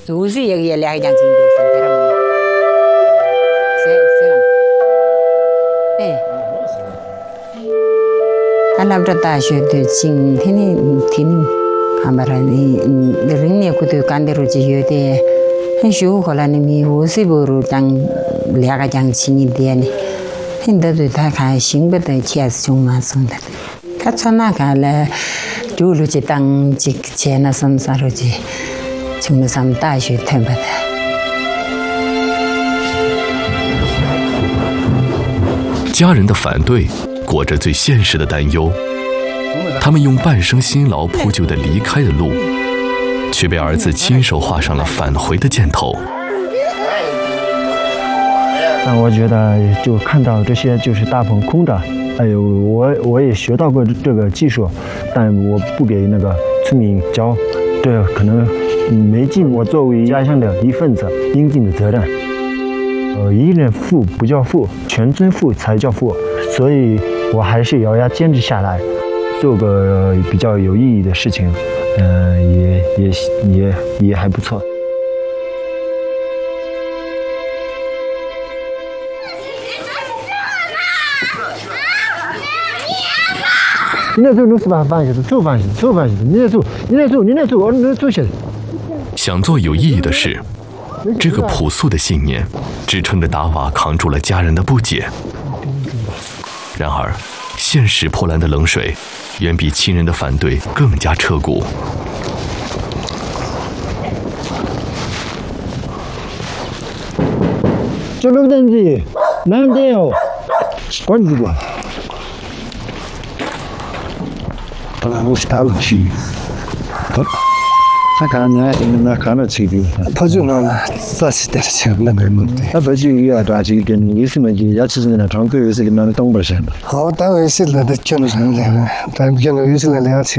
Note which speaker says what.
Speaker 1: 都是也两样情的，身体了嘛。Alam rata shu tu ching tini kamera ni rinne ku tu kanderu ji yode hen shu hola ni mi wo si boru tang lia ga jang chini de ni hen da tu ta ka xing ba de chia sung ma sung da ka chana ka la du lu ji tang ji che na sam sa ru ji chung na sam da shu ta ba da
Speaker 2: 家人的反对裹着最现实的担忧，他们用半生辛劳铺就的离开的路，却被儿子亲手画上了返回的箭头。
Speaker 3: 那我觉得就看到这些就是大棚空的，哎呦，我也学到过这个技术，但我不给那个村民教，这可能没尽我作为家乡的一份子应尽的责任。一人富不叫富，全村富才叫富，所以我还是咬牙坚持下来，做个比较有意义的事情，也还不错。你来做，你是办法就是做饭去，做饭去，你来做，我来做些。
Speaker 2: 想做有意义的事。这个朴素的信念支撑着达瓦扛住了家人的不解。然而现实泼来的冷水远比亲人的反对更加彻骨。
Speaker 3: 这个东西难得哦，关注过。
Speaker 4: 本来我是打不起。他看人家那看到车的，他就那啥是的车那个么的。他不就有多少跟有什么就要吃那窗口有些跟那东边上。好，单位是那的叫那上来了，但见到有些那辆车。